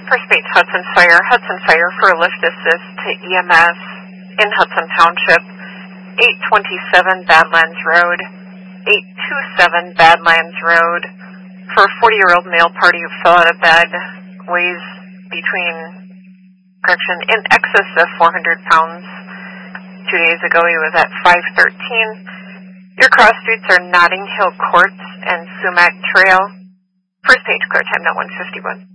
First Page Hudson Fire for a lift assist to EMS in Hudson Township, 827 Badlands Road, 827 Badlands Road, for a 40-year-old male party who fell out of bed, weighs in excess of 400 pounds. 2 days ago he was at 513. Your cross streets are Notting Hill Courts and Sumac Trail. First Page clear time, not 151.